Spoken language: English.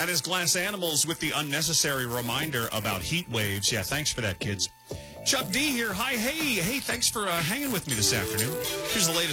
That is Glass Animals with the unnecessary reminder about heat waves. Yeah, thanks for that, kids. Chuck D here. Hi, hey, thanks for hanging with me this afternoon. Here's the latest.